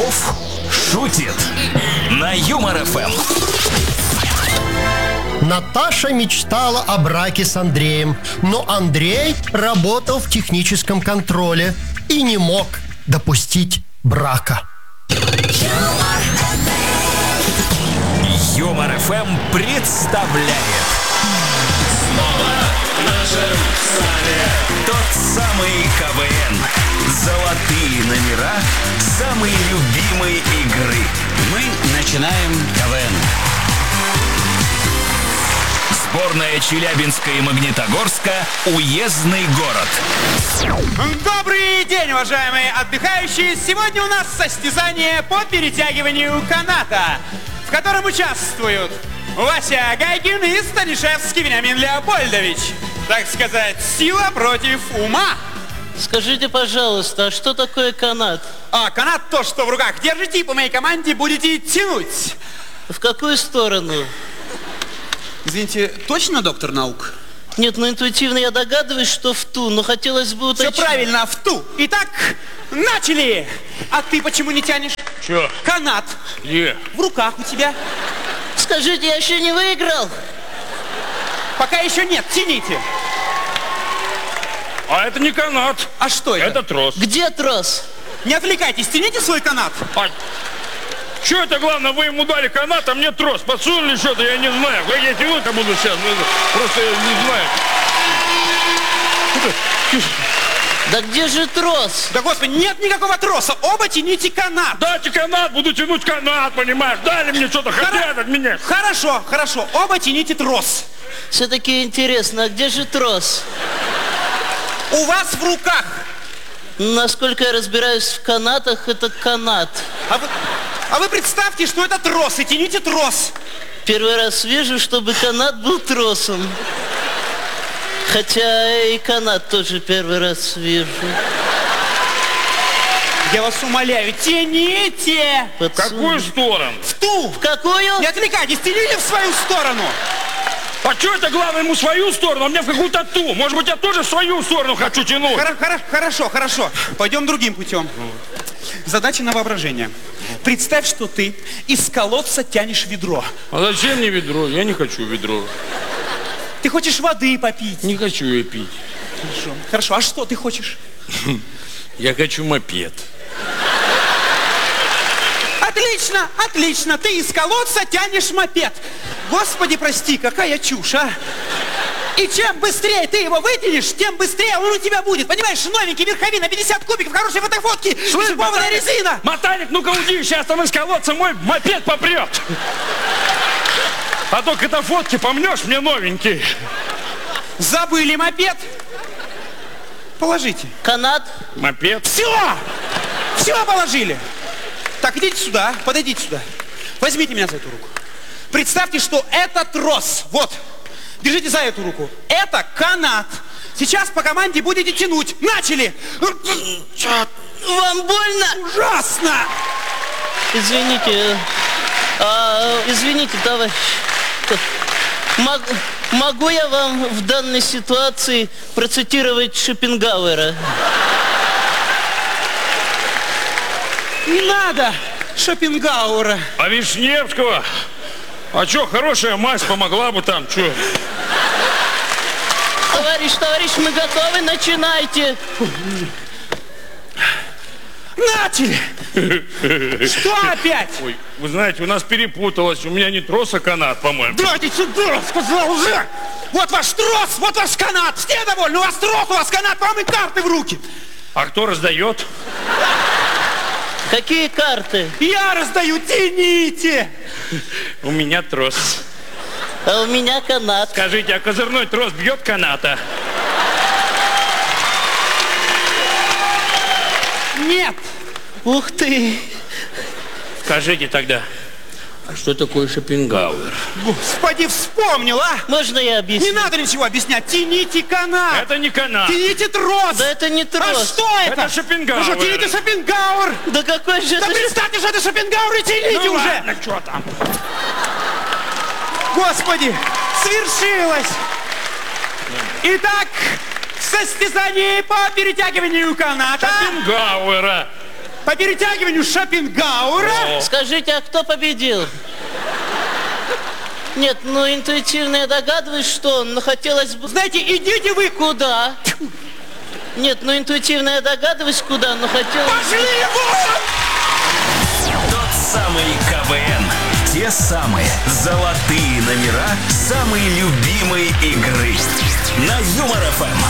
Попов шутит на Юмор ФМ. Наташа мечтала о браке с Андреем, но Андрей работал в техническом контроле и не мог допустить брака. Юмор ФМ представляет. Снова в нашем стане тот самый КВН. Золотые номера самой любимой игры. Мы начинаем КВН. Сборная Челябинска и Магнитогорска. Уездный город. Добрый день, уважаемые отдыхающие! Сегодня у нас состязание по перетягиванию каната, в котором участвуют Вася Гайкин и Станишевский Вениамин Леопольдович. Так сказать, сила против ума. Скажите, пожалуйста, а что такое канат? Канат то, что в руках держите, и по моей команде будете тянуть. В какую сторону? Извините, точно доктор наук? Нет, интуитивно я догадываюсь, что в ту, но хотелось бы уточнить. Все правильно, в ту. Итак, начали! А ты почему не тянешь? Че? Канат. Где? В руках у тебя. Скажите, я еще не выиграл? Пока еще нет, тяните. А это не канат. А что это? Это трос. Где трос? Не отвлекайтесь, тяните свой канат. Что это главное? Вы ему дали канат, а мне трос. Подсунули что-то, я не знаю. Как я тянуть-то буду сейчас? Просто я не знаю. Да где же трос? Да господи, нет никакого троса. Оба тяните канат. Дайте канат, буду тянуть канат, понимаешь? Дали мне что-то, хотят от меня. Хорошо, хорошо. Оба тяните трос. Все-таки интересно, а где же трос? У вас в руках. Насколько я разбираюсь в канатах, это канат. А вы представьте, что это трос, и тяните трос. Первый раз вижу, чтобы канат был тросом. Хотя и канат тоже первый раз вижу. Я вас умоляю, тяните! В какую сторону? В ту! В какую? Не отвлекайтесь, тяните в свою сторону! А что это главное ему свою сторону, а мне в какую-то ту? Может быть, я тоже в свою сторону хочу тянуть? Хорошо. Пойдем другим путем. Задача на воображение. Представь, что ты из колодца тянешь ведро. А зачем мне ведро? Я не хочу ведро. Ты хочешь воды попить? Не хочу ее пить. Хорошо. А что ты хочешь? Я хочу мопед. Отлично. Ты из колодца тянешь мопед. Господи, прости, какая чушь, а? И чем быстрее ты его вытянешь, тем быстрее он у тебя будет. Понимаешь, новенький, верховина, 50 кубиков, хорошие фотофотки, шипованная резина. Мотальник, ну-ка уйди, сейчас там из колодца мой мопед попрет. А то когда фотки помнешь, мне новенький. Забыли мопед? Положите. Канат? Мопед. Все положили. Так, идите сюда, подойдите сюда. Возьмите меня за эту руку. Представьте, что это трос. Вот. Держите за эту руку. Это канат. Сейчас по команде будете тянуть. Начали. Вам больно? Ужасно. Извините, товарищ. Могу я вам в данной ситуации процитировать Шопенгауэра? Не надо Шопенгауэра. А Вишневского? А что, хорошая мазь помогла бы там, что? Товарищ, мы готовы, начинайте. Начали! Что опять? Ой, вы знаете, у нас перепуталось, у меня не трос, а канат, по-моему. Дайте сюда, сказал уже! Вот ваш трос, вот ваш канат! Все довольны, у вас трос, у вас канат, вам и карты в руки! А кто раздает? Какие карты? Я раздаю, тяните! У меня трос. А у меня канат. Скажите, а козырной трос бьет каната? Нет! Ух ты! Скажите тогда, а что такое Шопенгауэр? Господи, вспомнил, а? Можно я объясню? Не надо ничего объяснять, тяните канат! Это не канат. Тяните трос! Да это не трос. А что это? Это Шопенгауэр. Ну что, тяните Шопенгауэр! Да какой же Да это... перестаньте же это Шопенгауэр и тяните Ну уже! ладно, что там? Господи, свершилось! Итак, состязание по перетягиванию каната. Шопенгауэра. по перетягиванию Шопенгауэра. Скажите, а кто победил? Нет, ну интуитивно я догадываюсь, что, но хотелось бы... Знаете, идите вы Куда? Нет, ну интуитивно я догадываюсь, куда, но хотелось... Пошли вон! Тот самый КВН. Те самые золотые номера самой любимой игры. На Юмор ФМ.